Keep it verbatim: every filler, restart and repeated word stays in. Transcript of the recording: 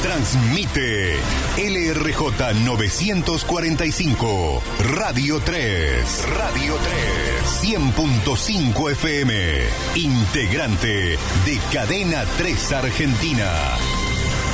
Transmite L R J novecientos cuarenta y cinco, Radio tres. Radio tres. cien punto cinco F M. Integrante de Cadena tres Argentina.